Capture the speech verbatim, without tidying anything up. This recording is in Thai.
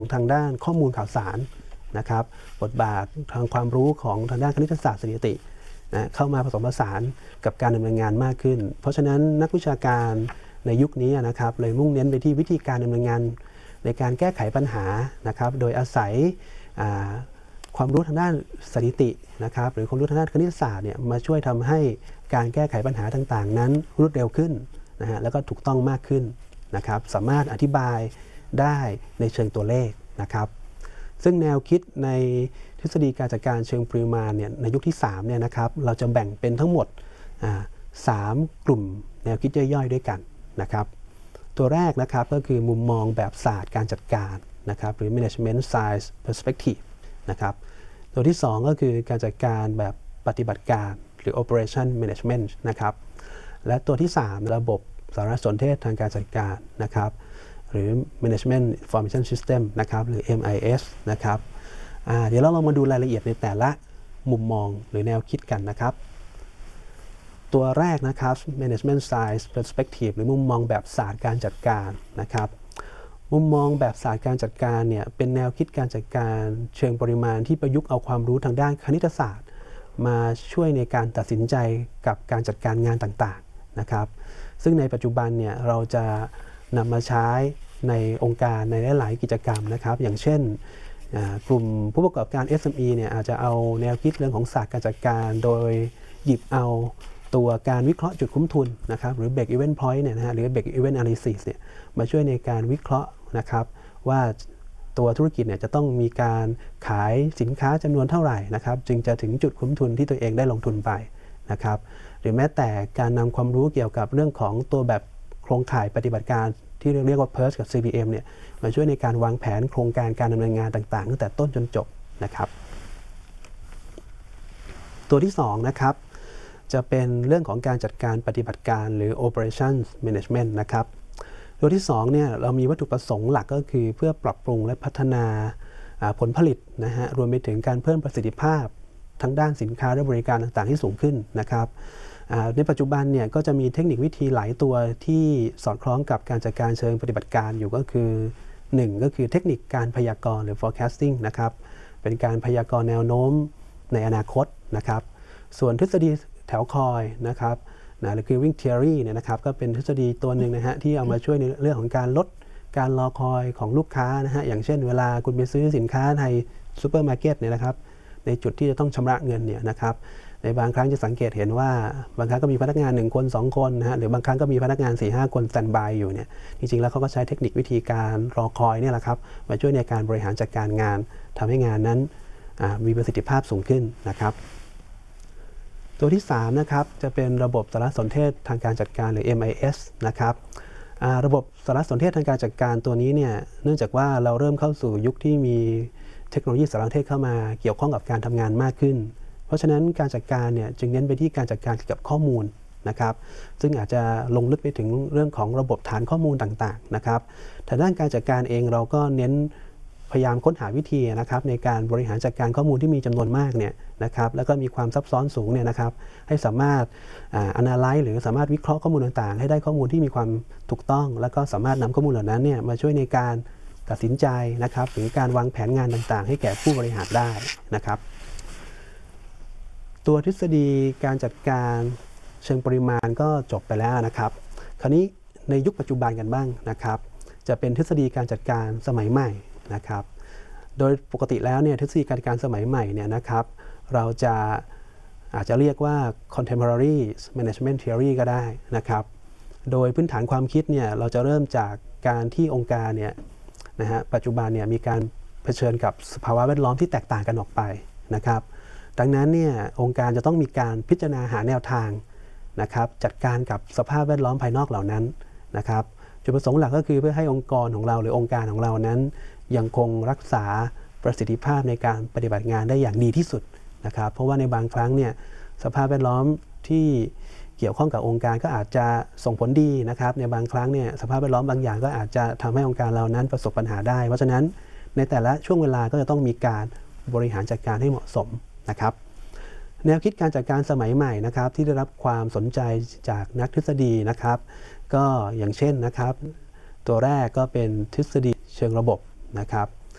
ทางด้านข้อมูลข่าวสารนะครับบทบาททางความรู้ของทางด้านคณิตศาสตร์สถิตินะเข้ามาผสมผสานกับการดำเนินงานมากขึ้นเพราะฉะนั้นนักวิชาการในยุคนี้นะครับเลยมุ่งเน้นไปที่วิธีการดำเนินงานในการแก้ไขปัญหานะครับโดยอาศัยความรู้ทางด้านสถิตินะครับหรือความรู้ทางด้านคณิตศาสตร์เนี่ยมาช่วยทำให้การแก้ไขปัญหาต่างๆนั้นรวดเร็วขึ้นนะฮะแล้วก็ถูกต้องมากขึ้นนะครับสามารถอธิบายได้ในเชิงตัวเลขนะครับซึ่งแนวคิดในทฤษฎีการจัดการเชิงปริมาณเนี่ยในยุคที่สามเนี่ยนะครับเราจะแบ่งเป็นทั้งหมดสามกลุ่มแนวคิดย่อยๆด้วยกันนะครับตัวแรกนะครับก็คือมุมมองแบบศาสตร์การจัดการนะครับหรือ management science perspective นะครับตัวที่สองก็คือการจัดการแบบปฏิบัติการหรือ operation management นะครับและตัวที่สามระบบสารสนเทศทางการจัดการนะครับหรือ management information system นะครับหรือ เอ็ม ไอ เอส นะครับเดี๋ยวเราลองมาดูรายละเอียดในแต่ละมุมมองหรือแนวคิดกันนะครับตัวแรกนะครับ management science perspective หรือมุมมองแบบศาสตร์การจัดการนะครับมุมมองแบบศาสตร์การจัดการเนี่ยเป็นแนวคิดการจัดการเชิงปริมาณที่ประยุกต์เอาความรู้ทางด้านคณิตศาสตร์มาช่วยในการตัดสินใจกับการจัดการงานต่างๆนะครับซึ่งในปัจจุบันเนี่ยเราจะนำมาใช้ในองค์การในหลายๆกิจกรรมนะครับอย่างเช่นกลุ่มผู้ประกอบการ เอส เอ็ม อี เนี่ยอาจจะเอาแนวคิดเรื่องของศาสตร์การจัดการโดยหยิบเอาตัวการวิเคราะห์จุดคุ้มทุนนะครับหรือ break even point เนี่ยนะฮะหรือ break even analysis เนี่ยมาช่วยในการวิเคราะห์นะครับว่าตัวธุรกิจเนี่ยจะต้องมีการขายสินค้าจำนวนเท่าไหร่นะครับจึงจะถึงจุดคุ้มทุนที่ตัวเองได้ลงทุนไปนะครับหรือแม้แต่การนำความรู้เกี่ยวกับเรื่องของตัวแบบโครงข่ายปฏิบัติการที่เรียกว่า พี อี อาร์ เอส กับ ซี พี เอ็ม เนี่ยมาช่วยในการวางแผนโครงการการดำเนินงานต่างๆตั้งแต่ต้นจนจบนะครับตัวที่สองนะครับจะเป็นเรื่องของการจัดการปฏิบัติการหรือ operations management นะครับตัวที่สองเนี่ยเรามีวัตถุประสงค์หลักก็คือเพื่อปรับปรุงและพัฒนาผลผลิตนะฮะรวมไปถึงการเพิ่มประสิทธิภาพทั้งด้านสินค้าและบริการต่างๆที่สูงขึ้นนะครับในปัจจุบันเนี่ยก็จะมีเทคนิควิธีหลายตัวที่สอดคล้องกับการจัดการเชิงปฏิบัติการอยู่ก็คือหนึ่งก็คือเทคนิคการพยากรณ์หรือ forecasting นะครับเป็นการพยากรณ์แนวโน้มในอนาคตนะครับส่วนทฤษฎีแถวคอยนะครับนะหรือคือ Wing Theory เนี่ยนะครับก็เป็นทฤษฎีตัวหนึ่งนะฮะที่เอามาช่วยในเรื่องของการลดการรอคอยของลูกค้านะฮะอย่างเช่นเวลาคุณไปซื้อสินค้าในซูเปอร์มาร์เก็ตเนี่ยนะครับในจุดที่จะต้องชำระเงินเนี่ยนะครับในบางครั้งจะสังเกตเห็นว่าบางครั้งก็มีพนักงานหนึ่งคนสองคนนะฮะหรือบางครั้งก็มีพนักงาน สี่ห้า คนสแตนด์บายอยู่เนี่ยจริงๆแล้วเขาก็ใช้เทคนิควิธีการรอคอยเนี่ยแหละครับมาช่วยในการบริหารจัดการงานทำให้งานนั้นมีประสิทธิภาพสูงขึ้นนะครับตัวที่สามนะครับจะเป็นระบบสารสนเทศทางการจัดการหรือ เอ็ม ไอ เอส นะครับระบบสารสนเทศทางการจัดการตัวนี้เนี่ยเนื่องจากว่าเราเริ่มเข้าสู่ยุคที่มีเทคโนโลยีสารสนเทศเข้ามาเกี่ยวข้องกับการทำงานมากขึ้นเพราะฉะนั้นการจัดการเนี่ยจึงเน้นไปที่การจัดการเกี่ยวกับข้อมูลนะครับซึ่งอาจจะลงลึกไปถึงเรื่องของระบบฐานข้อมูลต่างๆนะครับแต่ด้านการจัดการเองเราก็เน้นพยายามค้นหาวิธีนะครับในการบริหารจัดการข้อมูลที่มีจำนวนมากเนี่ยนะครับแล้วก็มีความซับซ้อนสูงเนี่ยนะครับให้สามารถ analyze หรือสามารถวิเคราะห์ข้อมูลต่างๆให้ได้ข้อมูลที่มีความถูกต้องแล้วก็สามารถนำข้อมูลเหล่านั้นเนี่ยมาช่วยในการตัดสินใจนะครับหรือการวางแผนงานต่างๆให้แก่ผู้บริหารได้นะครับตัวทฤษฎีการจัดการเชิงปริมาณก็จบไปแล้วนะครับคราวนี้ในยุคปัจจุบันกันบ้างนะครับจะเป็นทฤษฎีการจัดการสมัยใหม่นะครับโดยปกติแล้วเนี่ยทฤษฎีการจัดการสมัยใหม่เนี่ยนะครับเราจะอาจจะเรียกว่า contemporary management theory ก็ได้นะครับโดยพื้นฐานความคิดเนี่ยเราจะเริ่มจากการที่องค์การเนี่ยนะฮะปัจจุบันเนี่ยมีการเผชิญกับสภาวะแวดล้อมที่แตกต่างกันออกไปนะครับดังนั้นเนี่ยองค์การจะต้องมีการพิจารณาหาแนวทางนะครับจัดการกับสภาพแวดล้อมภายนอกเหล่านั้นนะครับจุดประสงค์หลักก็คือเพื่อให้องค์กรของเราหรือองค์การของเรานั้นยังคงรักษาประสิทธิภาพในการปฏิบัติงานได้อย่างดีที่สุดนะครับเพราะว่าในบางครั้งเนี่ยสภาพแวดล้อมที่เกี่ยวข้องกับองค์การก็อาจจะส่งผลดีนะครับในบางครั้งเนี่ยสภาพแวดล้อมบางอย่างก็อาจจะทำให้องค์การเรานั้นประสบปัญหาได้เพราะฉะนั้นในแต่ละช่วงเวลาก็จะต้องมีการบริหารจัดการให้เหมาะสมนะครับแนวคิดการจัดการสมัยใหม่นะครับที่ได้รับความสนใจจากนักทฤษฎีนะครับก็อย่างเช่นนะครับตัวแรกก็เป็นทฤษฎีเชิงระบบนะครับ